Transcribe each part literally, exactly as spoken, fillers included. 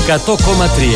εκατό κόμμα τρία.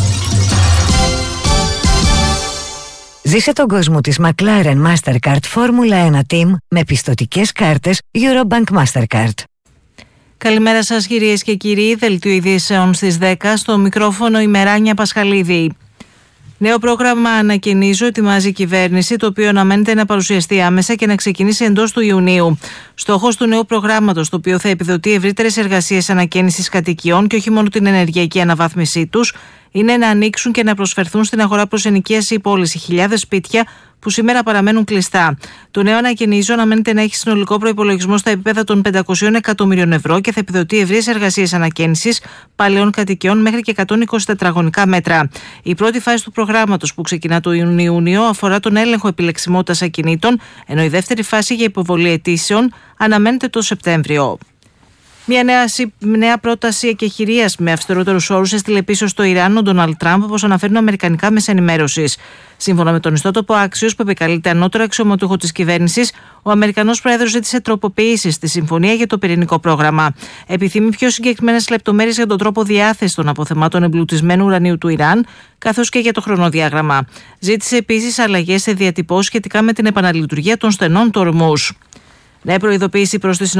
Ζήσε τον κόσμο της McLaren Mastercard Formula ένα Team με πιστωτικές κάρτες Eurobank Mastercard. Καλημέρα σας κυρίες και κύριοι, δελτίο ειδήσεων στις δέκα, στο μικρόφωνο η Μεράνια Πασχαλίδη. Νέο πρόγραμμα ανακοινίζω ετοιμάζει η κυβέρνηση, το οποίο αναμένεται να παρουσιαστεί άμεσα και να ξεκινήσει εντός του Ιουνίου. Στόχος του νέου προγράμματος, το οποίο θα επιδοτεί ευρύτερες εργασίες ανακαίνησης κατοικιών και όχι μόνο την ενεργειακή αναβάθμισή τους, είναι να ανοίξουν και να προσφερθούν στην αγορά προς ενοικίαση πώληση χιλιάδες σπίτια που σήμερα παραμένουν κλειστά. Το νέο ανακοινίζω αναμένεται να έχει συνολικό προϋπολογισμό στα επίπεδα των πεντακόσια εκατομμυρίων ευρώ και θα επιδοτεί ευρείες εργασίες ανακαίνησης παλαιών κατοικιών μέχρι και εκατόν είκοσι τετραγωνικά μέτρα. Η πρώτη φάση του προγράμματος, που ξεκινά το Ιούνιο, αφορά τον έλεγχο επιλεξιμότητας ακινήτων, ενώ η δεύτερη φάση για υποβολή αιτήσεων αναμένεται το Σεπτέμβριο. Μια νέα, νέα πρόταση εκεχηρίας με αυστηρότερους όρους έστειλε πίσω στο Ιράν ο Ντόναλντ Τραμπ, όπως αναφέρουν αμερικανικά μέσα ενημέρωσης. Σύμφωνα με τον ιστότοπο Axios, που επικαλείται ανώτερο αξιωματούχο της κυβέρνησης, ο Αμερικανός πρόεδρος ζήτησε τροποποιήσεις στη συμφωνία για το πυρηνικό πρόγραμμα. Επιθυμεί πιο συγκεκριμένες λεπτομέρειες για τον τρόπο διάθεσης των αποθεμάτων εμπλουτισμένου ουρανίου του Ιράν, καθώς και για το χρονοδιάγραμμα. Ζήτησε επίσης αλλαγές σε διατυπώσεις σχετικά με την επαναλειτουργία των στενών του Ορμούζ. Νέα προειδοποίηση προς τις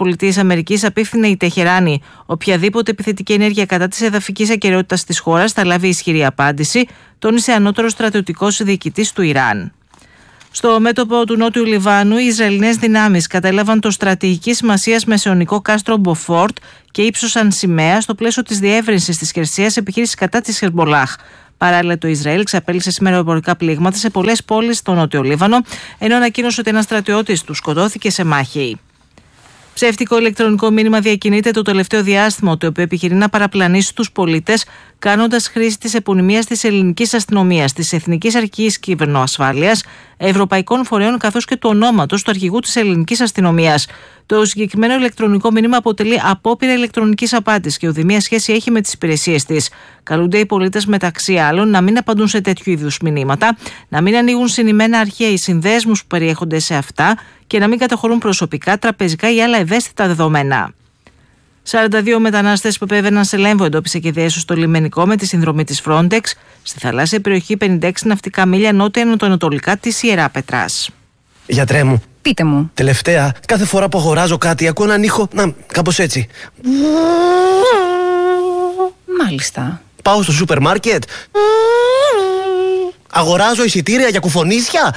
ΗΠΑ απίφθινε η Τεχεράνη. Οποιαδήποτε επιθετική ενέργεια κατά της εδαφικής ακεραιότητας της χώρας θα λάβει ισχυρή απάντηση, τόνισε ανώτερος στρατιωτικός διοικητής του Ιράν. Στο μέτωπο του Νότιου Λιβάνου, οι Ισραηλινές δυνάμεις κατέλαβαν το στρατηγικής σημασίας μεσαιωνικό κάστρο Μποφόρτ και ύψωσαν σημαία στο πλαίσιο της διεύρυνσης της χερσαίας επιχείρησης κατά της Χεσμολάχ. Παράλληλα, το Ισραήλ ξαπέλυσε σήμερα εμπορικά πλήγματα σε πολλές πόλεις στο Νότιο Λίβανο, ενώ ανακοίνωσε ότι ένας στρατιώτης του σκοτώθηκε σε μάχη. Ψεύτικο ηλεκτρονικό μήνυμα διακινείται το τελευταίο διάστημα, το οποίο επιχειρεί να παραπλανήσει τους πολίτες, κάνοντας χρήση της επωνυμίας της ελληνικής αστυνομίας, της Εθνικής Αρχής Κυβερνοασφάλειας, ευρωπαϊκών φορέων καθώς και του ονόματος του αρχηγού της ελληνικής αστυνομίας. Το συγκεκριμένο ηλεκτρονικό μήνυμα αποτελεί απόπειρα ηλεκτρονικής απάτης και ουδέμια σχέση έχει με τις υπηρεσίες της. Καλούνται οι πολίτες, μεταξύ άλλων, να μην απαντούν σε τέτοιου είδους μηνύματα, να μην ανοίγουν συνημμένα αρχεία ή συνδέσμους που περιέχονται σε αυτά και να μην καταχωρούν προσωπικά, τραπεζικά ή άλλα ευαίσθητα δεδομένα. σαράντα δύο μετανάστες που επέβαιναν σε Λέμβο εντόπισε και διέσωσε στο λιμενικό με τη συνδρομή της Frontex στη θαλάσσια περιοχή πενήντα έξι ναυτικά μίλια νότια-ανατολικά της Ιεράπετρας. Γιατρέ μου. Πείτε μου. Τελευταία, κάθε φορά που αγοράζω κάτι, ακούω έναν ήχο. Να, κάπως έτσι. Μάλιστα. Πάω στο σούπερ μάρκετ. Αγοράζω εισιτήρια για κουφονίσια.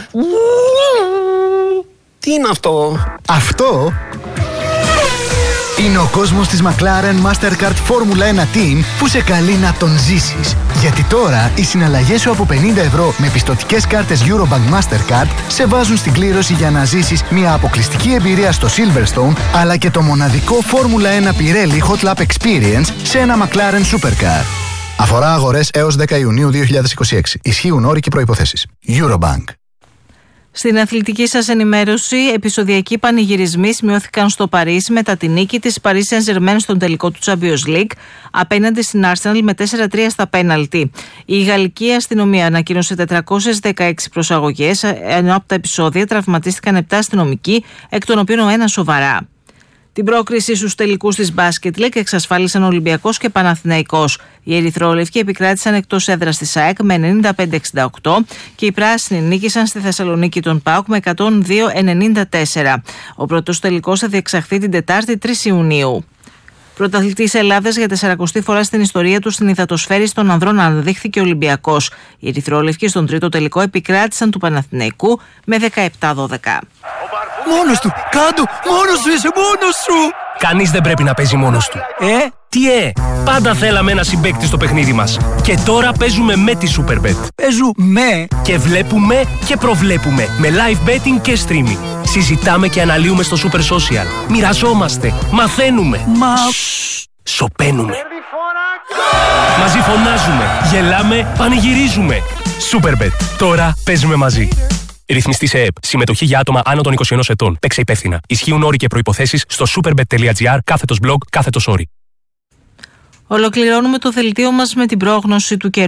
Τι είναι αυτό? Αυτό είναι ο κόσμος της McLaren Mastercard Formula ένα Team που σε καλεί να τον ζήσεις. Γιατί τώρα οι συναλλαγές σου από πενήντα ευρώ με πιστωτικές κάρτες Eurobank Mastercard σε βάζουν στην κλήρωση για να ζήσεις μια αποκλειστική εμπειρία στο Silverstone, αλλά και το μοναδικό Formula ένα Pirelli Hot Lap Experience σε ένα McLaren Supercar. Αφορά αγορές έως δέκα Ιουνίου δύο χιλιάδες είκοσι έξι. Ισχύουν όροι και προϋποθέσεις. Eurobank. Στην αθλητική σας ενημέρωση, επεισοδιακοί πανηγυρισμοί σημειώθηκαν στο Παρίσι μετά τη νίκη της Paris Saint-Germain στον τελικό του Champions League απέναντι στην Arsenal με τέσσερα τρία στα πέναλτι. Η γαλλική αστυνομία ανακοίνωσε τετρακόσιες δεκαέξι προσαγωγές, ενώ από τα επεισόδια τραυματίστηκαν επτά αστυνομικοί, εκ των οποίων ο ένας σοβαρά. Την πρόκριση στους τελικούς της Basket League εξασφάλισαν ο Ολυμπιακός και Παναθηναϊκός. Οι ερυθρόλευκοι επικράτησαν εκτός έδρας της ΑΕΚ με ενενήντα πέντε εξήντα οκτώ και οι πράσινοι νίκησαν στη Θεσσαλονίκη τον ΠΑΟΚ με εκατόν δύο ενενήντα τέσσερα. Ο πρώτος τελικός θα διεξαχθεί την Τετάρτη τρεις Ιουνίου. Πρωταθλητής Ελλάδας για τεσσαρακοστή φορά στην ιστορία του στην υδατοσφαίριση των ανδρών αναδείχθηκε ο Ολυμπιακός. Οι ερυθρόλευκοι στον τρίτο τελικό επικράτησαν του Παναθηναϊκού με δεκαεπτά δώδεκα. Μόνος του! Κάντο! Μόνος σου είσαι! Μόνος σου! Κανείς δεν πρέπει να παίζει μόνος του. Ε? Τι ε! Πάντα θέλαμε ένα συμπαίκτη στο παιχνίδι μας. Και τώρα παίζουμε με τη Superbet. Παίζουμε! Και βλέπουμε και προβλέπουμε με live betting και streaming. Συζητάμε και αναλύουμε στο Super Social. Μοιραζόμαστε. Μαθαίνουμε. Μα... Σοπαίνουμε. Μαζί φωνάζουμε. Γελάμε. Πανηγυρίζουμε. Superbet. Τώρα παίζουμε μαζί. Ρυθμιστή σε ΕΕΠ. Συμμετοχή για άτομα άνω των είκοσι ενός ετών. Παίξε υπεύθυνα. Ισχύουν όροι και προϋποθέσεις στο superbet.gr κάθετος blog κάθετος όροι. Ολοκληρώνουμε το δελτίο μας με την πρόγνωση του καιρού.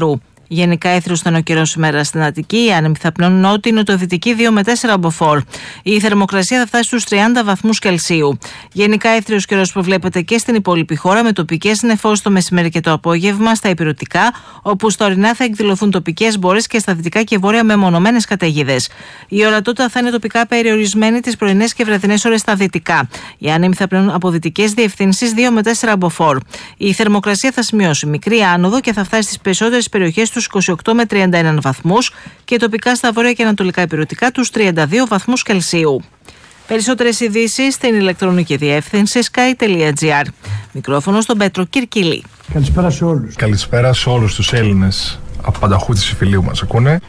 Γενικά έθριο στενό καιρό σήμερα στην Αττική. Οι άνεμοι θα πνέουν νότιο-νοτιοδυτική δύο με τέσσερα μποφόρ. Η θερμοκρασία θα φτάσει στους τριάντα βαθμούς Κελσίου. Γενικά έθριος καιρός προβλέπεται και στην υπόλοιπη χώρα, με τοπικές νεφώσεις το μεσημέρι και το απόγευμα στα υπηρετικά, όπου στα ορεινά θα εκδηλωθούν τοπικές μπόρες και στα δυτικά και βόρεια μεμονωμένες καταιγίδες. Η ορατότητα θα είναι τοπικά περιορισμένη τις πρωινές και βραδινές ώρες στα δυτικά. Οι άνεμοι θα πνέουν από δυτικές διευθύνσεις δύο με τέσσερα μποφόρ. Η θερμοκρασία θα σημειώσει μικρή άνοδο και θα φτάσει στις περισσότερες περιοχές τους είκοσι οκτώ με τριάντα ένα βαθμούς και τοπικά στα βόρεια και ανατολικά υπηρετικά τους τριάντα δύο βαθμούς Κελσίου. Περισσότερες ειδήσεις στην ηλεκτρονική διεύθυνση sky τελεία gr. Μικρόφωνο στον Πέτρο Κυρκυλή. Καλησπέρα σε όλους. Καλησπέρα σε όλους τους Έλληνες από Πανταχού της Ιφιλίου μας ακούνε.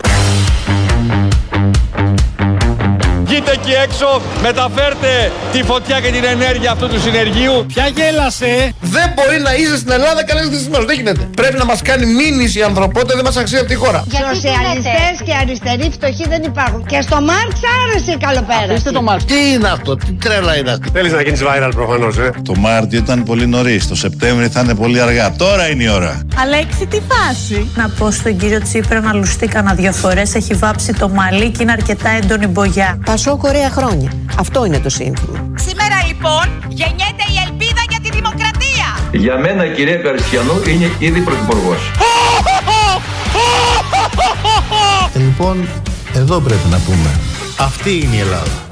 Βγείτε εκεί έξω, μεταφέρτε τη φωτιά και την ενέργεια αυτού του συνεργείου. Ποια γέλασε! Δεν μπορεί να είσαι στην Ελλάδα κανένα δυσμένος. Δεν γίνεται. Πρέπει να μας κάνει μήνυση η ανθρωπότητα, δεν μας αξίζει αυτή η χώρα. Σοσιαλιστές και αριστεροί φτωχοί δεν υπάρχουν. Και στο Μάρξ άρεσε η καλοπέρα. Είστε το Μάρξ. Τι είναι αυτό, τι τρέλα είναι αυτή. Θέλεις να γίνεις viral προφανώς, ε. Το Μάρτιο ήταν πολύ νωρίς. Το Σεπτέμβριο θα είναι πολύ αργά. Τώρα είναι η ώρα. Αλέξη, τι φάση! Να πω στον κύριο Τσίπρα να λουστεί κανένα δύο φορές. Έχει βάψει το μαλλί και είναι αρκετά έντονη μπογιά. Πασόκ ωραία χρόνια. Αυτό είναι το σύνθημα. Σήμερα λοιπόν γεννιέται η ελπίδα για τη δημοκρατία. Για μένα η κυρία Καριστιανού είναι ήδη πρωθυπουργός. Ε, λοιπόν, εδώ πρέπει να πούμε. Αυτή είναι η Ελλάδα.